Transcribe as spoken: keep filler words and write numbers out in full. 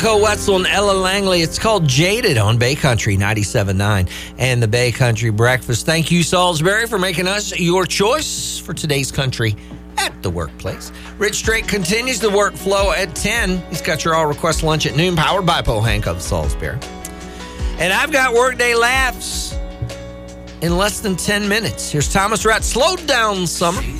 Cole Wetzel and Ella Langley. It's called Jaded on Bay Country ninety-seven point nine and the Bay Country Breakfast. Thank you, Salisbury, for making us your choice for today's country at the workplace. Rich Straight continues the workflow at ten. He's got your all-request lunch at noon, powered by Poe Hank of Salisbury. And I've got Workday Laughs in less than ten minutes. Here's Thomas Rhett, Slowed Down Summer.